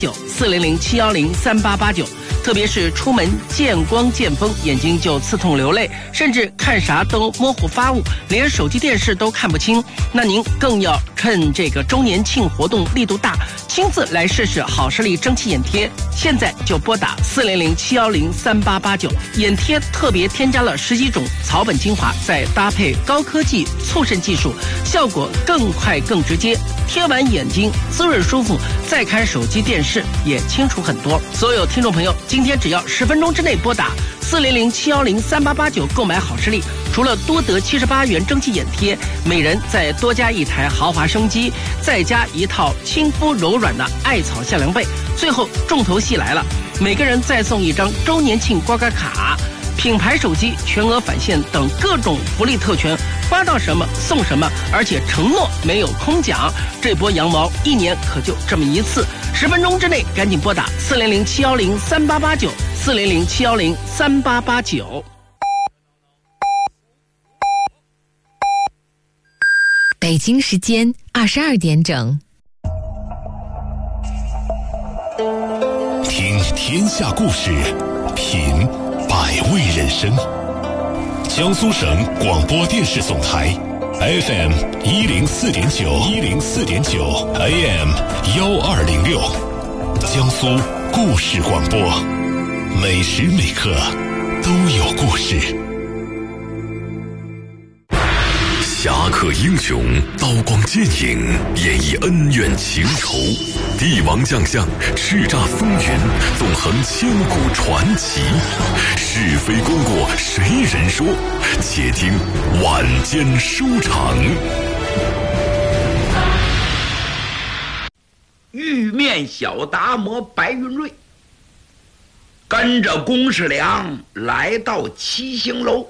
400-710-3889，特别是出门见光见风，眼睛就刺痛流泪，甚至看啥都模糊发雾，连手机电视都看不清，那您更要趁这个周年庆活动力度大，亲自来试试好视力蒸汽眼贴。现在就拨打400-710-3889，眼贴特别添加了10几种草本精华，再搭配高科技促渗技术，效果更快更直接，贴完眼睛滋润舒服，再看手机电视也清楚很多。所有听众朋友，今天只要10分钟之内拨打400-710-3889购买好视力，除了多得78元蒸汽眼贴，每人再多加一台豪华升机，再加一套亲肤柔软的艾草夏凉被，最后重头戏来了，每个人再送一张周年庆刮刮卡，品牌手机全额返现等各种福利特权，刮到什么送什么，而且承诺没有空奖。这波羊毛1年可就这么一次，10分钟之内赶紧拨打400-710-3889 400-710-3889。 北京时间22点整。 听天下故事，品百味人生。江苏省广播电视总台 FM 104.9 AM 1206，江苏故事广播，每时每刻都有故事。侠客英雄，刀光剑影，演绎恩怨情仇，帝王将相，叱咤风云，纵横千古传奇。是非功过谁人说？且听晚间书场。 玉面小达摩白云瑞跟着公事良来到七星楼，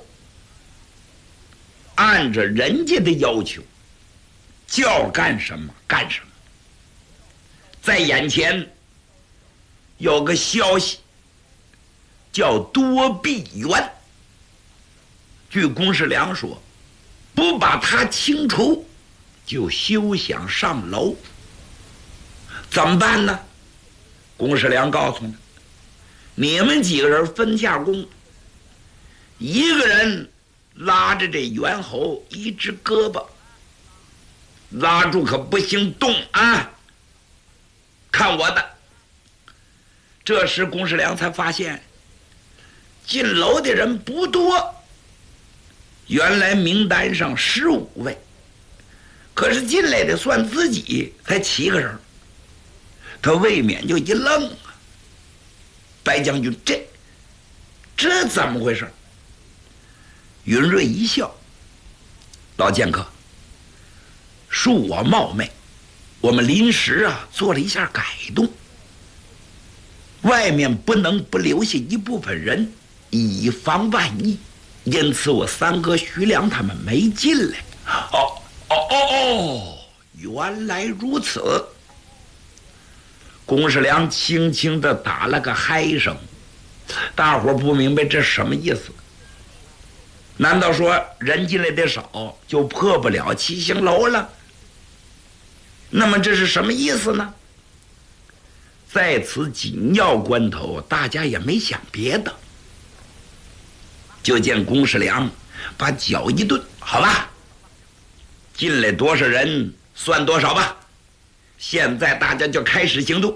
按着人家的要求，叫干什么干什么。在眼前有个消息，叫多臂猿。据公事良说，不把他清除，就休想上楼。怎么办呢？公事良告诉他，你们几个人分下工，一个人拉着这猿猴一只胳膊，拉住可不行动啊！看我的。这时公事良才发现进楼的人不多，原来名单上15位，可是进来的算自己才7个人。他未免就一愣啊，白将军，这怎么回事？云瑞一笑，老剑客，恕我冒昧，我们临时做了一下改动，外面不能不留下一部分人，以防万一，因此我三哥徐良他们没进来。原来如此。公事良轻轻地打了个嗨声，大伙不明白这什么意思。难道说人进来的少就破不了七星楼了？那么这是什么意思呢？在此紧要关头，大家也没想别的，就见公事良把脚一顿，好吧，进来多少人算多少吧，现在大家就开始行动。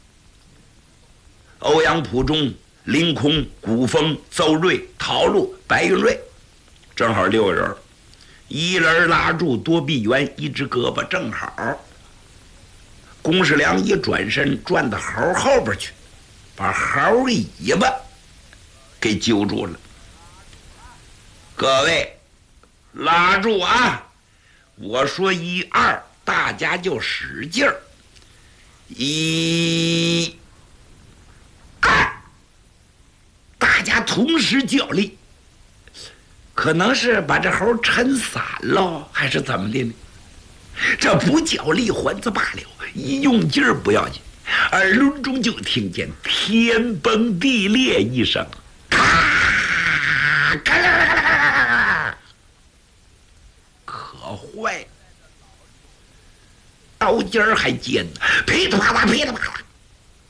欧阳普中、凌空、古风、邹瑞、陶禄、白云瑞，正好6个人，一人拉住多臂猿一只胳膊，正好。公事良一转身转到猴后边去，把猴尾巴给揪住了。各位拉住啊，我说1、2，大家就使劲儿。1、2，大家同时较力。可能是把这猴抻散了，还是怎么的呢？这不较力还则罢了，一用劲儿不要紧，耳轮中就听见天崩地裂一声，咔咔啦啦啦啦，可坏，刀尖儿还尖呢，噼里啪啦噼里啪啦，